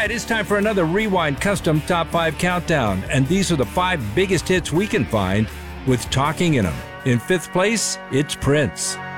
right, it's time for another Rewind Custom Top 5 Countdown, and these are the 5 biggest hits we can find with talking in them. In 5th place, it's Prince.